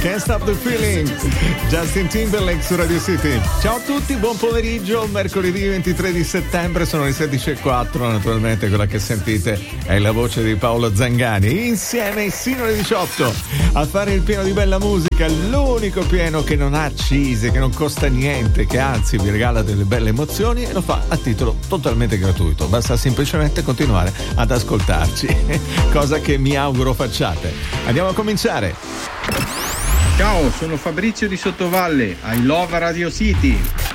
Can't Stop the Feeling, Justin Timberlake su Radio City. Ciao a tutti, buon pomeriggio, mercoledì 23 di settembre, sono le 16:04, naturalmente quella che sentite è la voce di Paolo Zangani, insieme sino alle 18 a fare il pieno di bella musica, l'unico pieno che non ha accise, che non costa niente, che anzi vi regala delle belle emozioni e lo fa a titolo totalmente gratuito, basta semplicemente continuare ad ascoltarci, cosa che mi auguro facciate. Andiamo a cominciare. Ciao, sono Fabrizio di Sottovalle, I love Radio City.